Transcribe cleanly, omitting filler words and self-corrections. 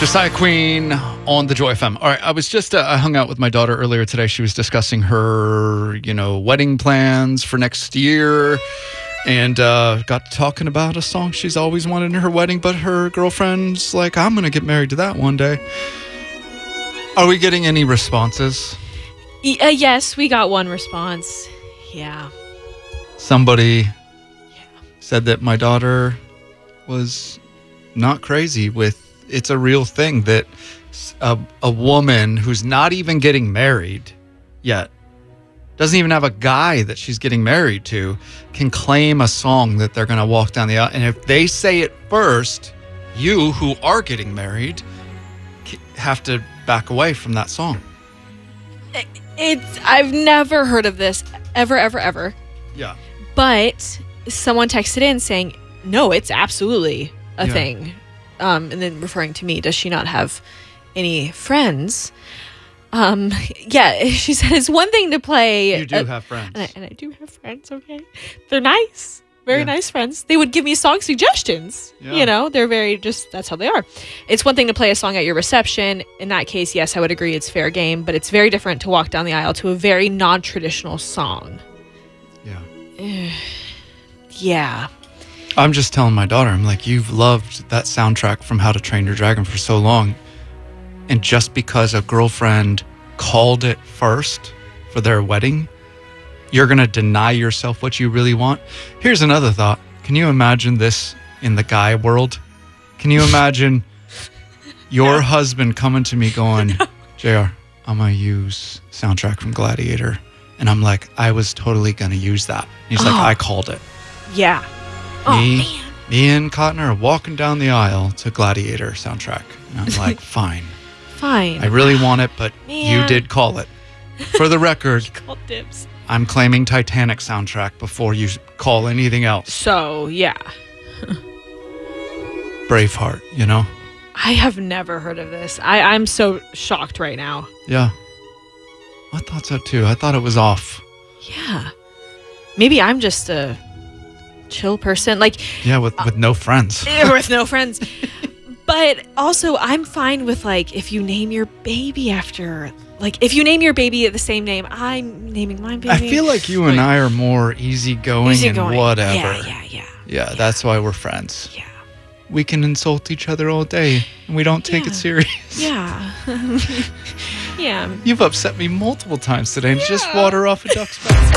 Josiah Queen on the Joy FM. All right, I was just I hung out with my daughter earlier today. She was discussing her, wedding plans for next year, and got talking about a song she's always wanted in her wedding. But her girlfriend's like, "I'm gonna get married to that one day." Are we getting any responses? Yes, we got one response. Yeah. Somebody said that my daughter was not crazy with. It's a real thing that a woman who's not even getting married yet, doesn't even have a guy that she's getting married to, can claim a song that they're going to walk down the aisle. And if they say it first, you who are getting married have to back away from that song. I've never heard of this ever. Yeah. But someone texted in saying, no, it's absolutely a thing. And then referring to me, does she not have any friends? She said it's one thing to play. You do have friends. And I do have friends, okay? They're nice. Very nice friends. They would give me song suggestions. Yeah. They're very that's how they are. It's one thing to play a song at your reception. In that case, yes, I would agree it's fair game. But it's very different to walk down the aisle to a very non-traditional song. Yeah. Yeah. I'm just telling my daughter, I'm like, you've loved that soundtrack from How to Train Your Dragon for so long. And just because a girlfriend called it first for their wedding, you're going to deny yourself what you really want. Here's another thought. Can you imagine this in the guy world? Can you imagine your husband coming to me going, JR, I'm going to use soundtrack from Gladiator. And I'm like, I was totally going to use that. And he's like, I called it. Yeah. Me and Cotner are walking down the aisle to Gladiator soundtrack. And I'm like, fine. I really want it, but you did call it. For the record, called dibs. I'm claiming Titanic soundtrack before you call anything else. So, yeah. Braveheart, I have never heard of this. I'm so shocked right now. Yeah. I thought so too. I thought it was off. Yeah. Maybe I'm just a chill person. With no friends. With no friends. But also, I'm fine with, if you name your baby after... if you name your baby the same name, I'm naming my baby. I feel like you and I are more easygoing and whatever. Yeah, that's why we're friends. Yeah. We can insult each other all day, and we don't take it serious. Yeah. Yeah. You've upset me multiple times today, and just water off a duck's back.